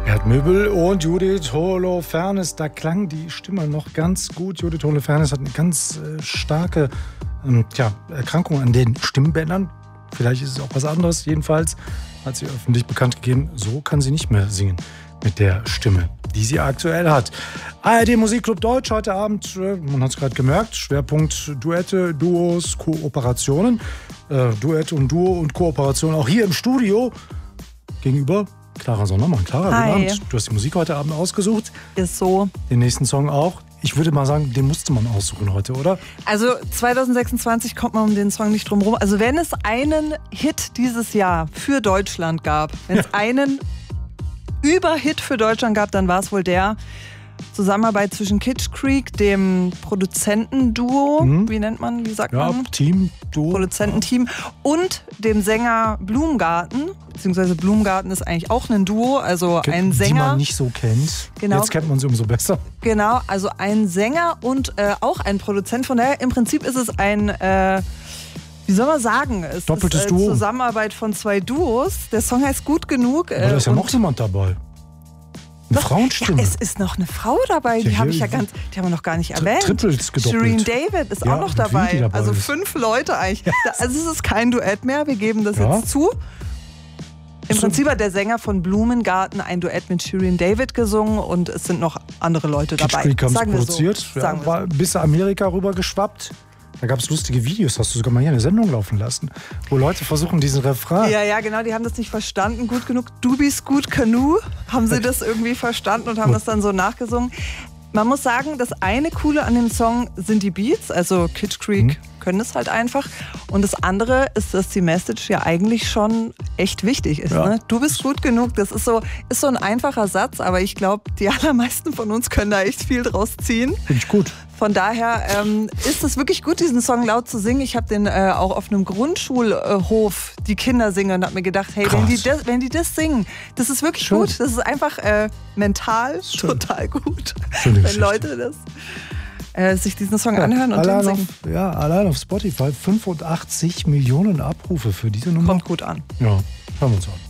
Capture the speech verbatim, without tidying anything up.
Gerd Möbel und Judith Holofernes. Da klang die Stimme noch ganz gut. Judith Holofernes hat eine ganz äh, starke ähm, tja, Erkrankung an den Stimmbändern. Vielleicht ist es auch was anderes. Jedenfalls hat sie öffentlich bekannt gegeben, so kann sie nicht mehr singen mit der Stimme, die sie aktuell hat. A R D Musikclub Deutsch heute Abend, äh, man hat es gerade gemerkt, Schwerpunkt Duette, Duos, Kooperationen. Äh, Duett und Duo und Kooperation auch hier im Studio gegenüber Clara Sondermann. Clara, Hi. guten Abend. Du hast die Musik heute Abend ausgesucht. Ist so. Den nächsten Song auch. Ich würde mal sagen, den musste man aussuchen heute, oder? Also zwanzig sechsundzwanzig kommt man um den Song nicht drum rum. Also wenn es einen Hit dieses Jahr für Deutschland gab, wenn es einen Überhit für Deutschland gab, dann war es wohl der Zusammenarbeit zwischen Kitsch Creek, dem Produzentenduo, mhm. wie nennt man, wie sagt ja, man? Team, Duo. Produzententeam und dem Sänger Blumgarten, beziehungsweise Blumgarten ist eigentlich auch ein Duo, also ein Sänger. Die man nicht so kennt. Genau. Jetzt kennt man sie umso besser. Genau, also ein Sänger und äh, auch ein Produzent. Von daher, im Prinzip ist es ein, äh, wie soll man sagen, es Doppeltes ist äh, Duo. Zusammenarbeit von zwei Duos. Der Song heißt Gut genug. Äh, Aber da ist ja noch jemand dabei. Eine Doch, Frauenstimme. Ja, es ist noch eine Frau dabei, die Ja, habe ich ja hier- ganz, die haben wir noch gar nicht Tri- erwähnt. Triples gedoppelt. Shireen David ist Ja, auch noch und wie dabei. die dabei Also ist. fünf Leute eigentlich. Da, also es ist kein Duett mehr, wir geben das Ja. jetzt zu. Im So. Prinzip hat der Sänger von Blumengarten ein Duett mit Shireen David gesungen und es sind noch andere Leute Kitsch dabei. Creek haben es Sagen wir produziert. So. Ja, Sagen wir war bis Amerika rüber geschwappt. Da gab es lustige Videos, hast du sogar mal hier eine Sendung laufen lassen, wo Leute versuchen, diesen Refrain. Ja, ja, genau, die haben das nicht verstanden. Gut genug. Du bist gut Canoe, haben sie das irgendwie verstanden und haben das dann so nachgesungen. Man muss sagen, das eine Coole an dem Song sind die Beats, also Kitsch Creek Mhm. können es halt einfach. Und das andere ist, dass die Message ja eigentlich schon echt wichtig ist. Ja. Ne? Du bist gut genug, das ist so, ist so ein einfacher Satz, aber ich glaube, die allermeisten von uns können da echt viel draus ziehen. Finde ich gut. Von daher ähm, ist es wirklich gut, diesen Song laut zu singen. Ich habe den äh, auch auf einem Grundschulhof die Kinder singen und habe mir gedacht, hey, wenn die, das, wenn die das singen, das ist wirklich Schön. gut. Das ist einfach äh, mental Schön. total gut, Schöne wenn Geschichte. Leute das äh, sich diesen Song anhören und allein dann auf, singen. ja, allein auf Spotify fünfundachtzig Millionen Abrufe für diese Nummer. Kommt gut an. Ja, hören wir uns an.